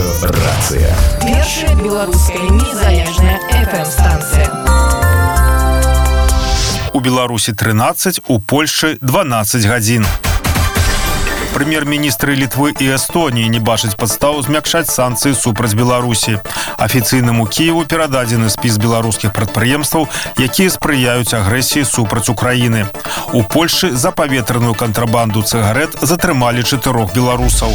Радыёрацыя. Першая беларуская незалежная FM-станцыя. У Беларусі 13, у Польшчы 12 гадзін. Прэм'ер-міністры Літвы і Эстоніі не бачаць падстаў змякчаць санкцыі супраць Беларусі. Афіцыйнаму Кіеву перададзены спіс беларускіх прадпрыемстваў, якія спрыяюць агрэсіі супраць Украіны. У Польшчы за паветраную кантрабанду цыгарэт затрымалі 4 беларусаў.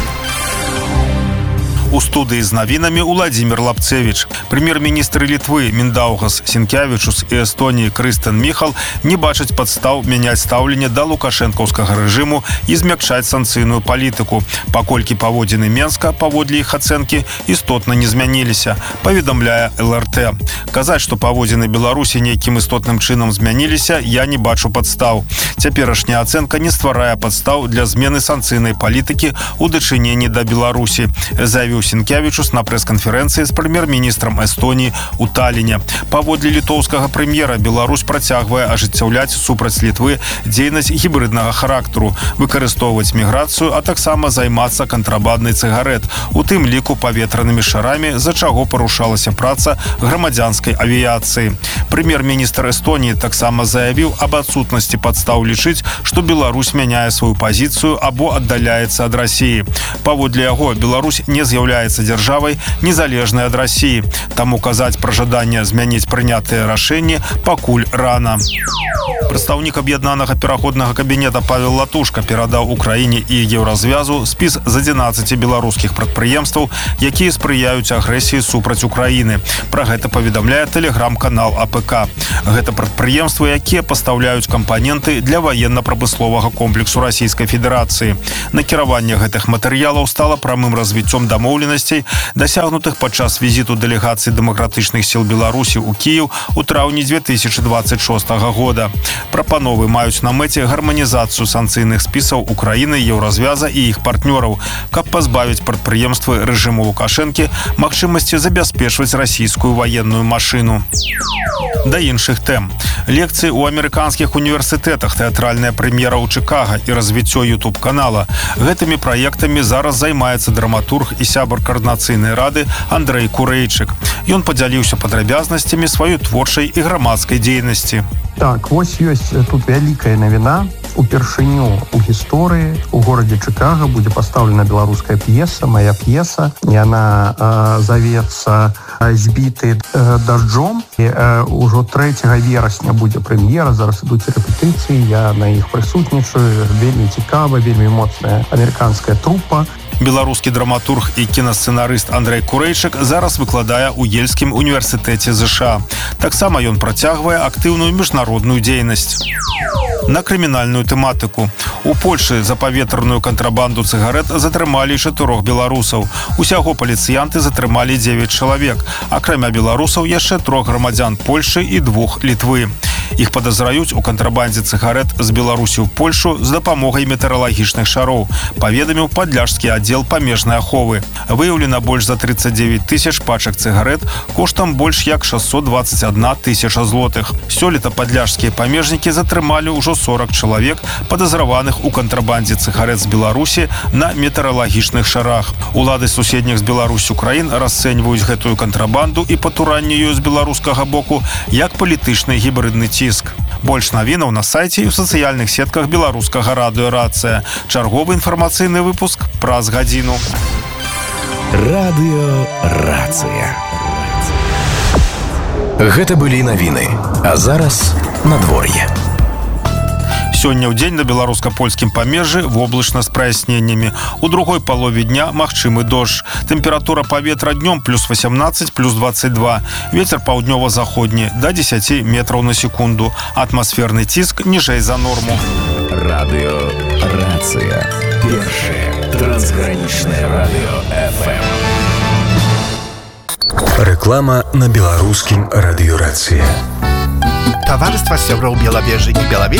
У студыі з навінамі Уладзімір Лапцевіч. Прэм'ер-міністры Літвы Міндаўгас Сінкявічус і Эстоніі Крыстэн Міхал не бачаць падстаў мяняць стаўленне да лукашэнкаўскага рэжыму і змякчаць санкцыйную палітыку, паколькі паводзіны Менска, паводле іх ацэнкі, істотна не змяніліся, паведамляе ЛРТ. Казаць, што паводзіны Беларусі нейкім істотным чынам змяніліся, я не бачу падстаў. Цяперашняя ацэнка не стварае падстаў для змены санкцыйнай палітыкі ў дачыненні да Беларусі, заявіў Сінкявічус на прэс-канферэнцыі з прэм'ер-міністрам Эстоніі ў Таліне. Паводле літоўскага прэм'ера, Беларусь працягвае ажыццяўляць супраць Літвы дзейнасць гібрыднага характару, выкарыстоўваць міграцыю, а таксама займацца кантрабандай цыгарэт, у тым ліку паветранымі шарамі, з-за чаго парушалася праца грамадзянскай авіяцыі. Прэм'ер-міністр Эстоніі таксама заявіў аб адсутнасці падстаў лічыць, што Беларусь мяняе сваю пазіцыю або аддаляецца ад Расіі. Паводле яго, Беларусь не з'яўляецца дзяржавай незалежнай ад Расіі. Таму казаць пра жаданне змяніць прынятыя рашэнні пакуль рана. Прадстаўнік аб'яднанага пераходнага кабінета Павел Латушка перадаў Украіне і Еўразвязу спіс з 11 беларускіх прадпрыемстваў, якія спрыяюць агрэсіі супраць Украіны. Пра гэта паведамляе тэлеграм-канал АПК. Гэта прадпрыемствы, якія пастаўляюць кампаненты для ваенна-прамысловага комплексу Расійскай Федэрацыі. Накіраванне гэтых матэрыялаў стала прамым развіццём дамоўленасцей, дасягнутых падчас візіту дэлегацыі дэмакратычных сіл Беларусі ў Кіеў у траўні 2026 года. Прапановы маюць на мэце гарманізацыю санкцыйных спісаў Украіны, Еўразвяза і іх партнёраў, каб пазбавіць прадпрыемствы рэжыму Лукашэнкі магчымасці забяспечваць расійскую ваенную машыну. Да іншых тэм. Лекцыі ў амерыканскіх універсітэтах, тэатральная прэм'ера ў Чыкага і развіццё YouTube-канала. Гэтымі праектамі зараз займаецца драматург і сябар каардынацыйнай рады Андрэй Курэйчык. Ён падзяліўся падрабязнасцямі сваёй творчай і грамадскай дзейнасці. Так, вось ёсць тут вялікая навіна. Упершыню у гісторыі у горадзе Чыкага будзе пастаўлена беларуская п'еса, мая п'еса. Яна завецца «Збіты дажджом». І ўжо 3 верасня будзе прэм'ера, зараз ідуць рэпетыцыі, я на іх прысутнічаю. Вельмі цікава, вельмі моцная амерыканская трупа. Беларускі драматург і кінасцэнарыст Андрэй Курэйчык зараз выкладае ў Ельскім універсітэце ЗША. Таксама ён працягвае актыўную міжнародную дзейнасць. На крымінальную тэматыку. У Польшы за паветраную кантрабанду цыгарэт затрымалі 4 беларусаў. Усяго паліцыянты затрымалі 9 чалавек. Акрамя беларусаў яшчэ 3 грамадзян Польшы і 2 Літвы. Іх падазраюць у кантрабандзе цыгарэт з Беларусі ў Польшу з дапамогай метэаралагічных шароў, паведаміў падляшскі аддзел памежнай аховы. Выяўлена больш за 39 тысяч пачак цыгарэт коштам больш як 621 тысяча злотых. Сёлета падляшскія памежнікі затрымалі ўжо 40 чалавек, падазраваных у кантрабандзе цыгарэт з Беларусі на метэаралагічных шарах. Улады суседніх з Беларусю краін расцэньваюць гэтую кантрабанду і патуранне ёй з беларускага боку як палітычны гібрыдны ціск. Больш навінаў на сайце і ў сацыяльных сетках беларускага радыёрацыя. Чарговы інфармацыйны выпуск праз гадзіну. Радыёрацыя. Гэта былі навіны. А зараз надвор'е. Сёння ў дзень на беларуска-польскім памежжы воблачна з праясненнямі. У другой палове дня магчымы дождж. Тэмпература паветра днём плюс 18, плюс 22. Вецер паўднёва-заходні да 10 метраў на секунду. Атмасферны ціск ніжэй за норму. Радыёрацыя. Першае трансгранічнае радыё FM. Рэклама на беларускім радыёрацыі. Таварыства сяброў Белавежы і Белавежскай